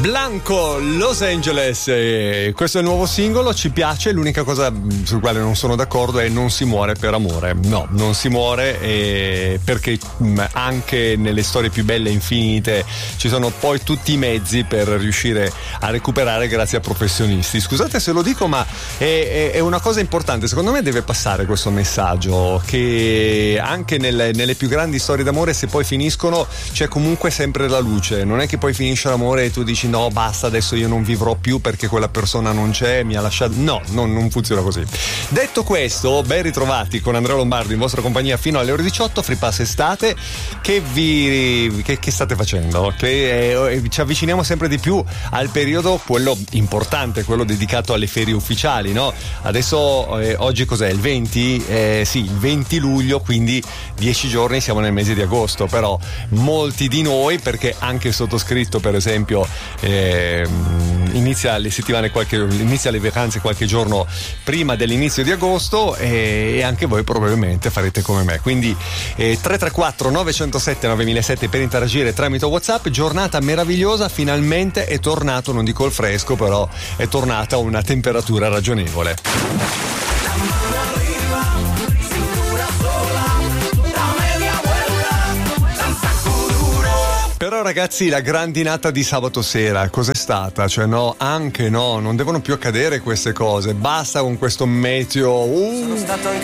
Blanco, Los Angeles, questo è il nuovo singolo, ci piace. L'unica cosa sul quale non sono d'accordo è non si muore per amore. No, non si muore perché anche nelle storie più belle e infinite ci sono poi tutti i mezzi per riuscire a recuperare grazie a professionisti. Scusate se lo dico, ma è una cosa importante, secondo me deve passare questo messaggio, che anche nelle più grandi storie d'amore, se poi finiscono, c'è comunque sempre la luce. Non è che poi finisce l'amore e tu dici no basta, adesso io non vivrò più perché quella persona non c'è, mi ha lasciato. No, non funziona così. Detto questo, ben ritrovati con Andrea Lombardi in vostra compagnia fino alle ore 18, Free Pass estate. Che state facendo? Che ci avviciniamo sempre di più al periodo, quello importante, quello dedicato alle ferie ufficiali, no? Adesso oggi cos'è? Il 20? Sì, il 20 luglio, quindi 10 giorni siamo nel mese di agosto, però molti di noi, perché anche il sottoscritto per esempio inizia le vacanze qualche giorno prima dell'inizio di agosto, e anche voi probabilmente farete come me. Quindi 334 907 9007 per interagire tramite WhatsApp. Giornata meravigliosa, finalmente è tornato, non dico il fresco, però è tornata una temperatura ragionevole. Però ragazzi, la grandinata di sabato sera cos'è stata? Cioè no, anche no, non devono più accadere queste cose, basta con questo meteo. Sono stato anche